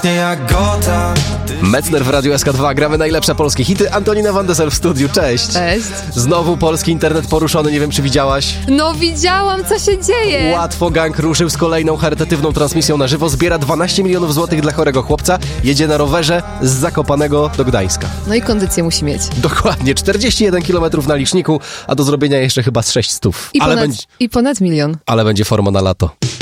Metzner w Radiu SK2. Gramy najlepsze polskie hity. Antonina Van de Sel w studiu. Cześć. Cześć. Znowu polski internet poruszony. Nie wiem, czy widziałaś? No widziałam, co się dzieje. Łatwo gang ruszył z kolejną charytatywną transmisją na żywo. Zbiera 12 milionów złotych dla chorego chłopca. Jedzie na rowerze z Zakopanego do Gdańska. No i kondycję musi mieć. Dokładnie. 41 km na liczniku, a do zrobienia jeszcze chyba z 600. I ponad milion. Ale będzie forma na lato.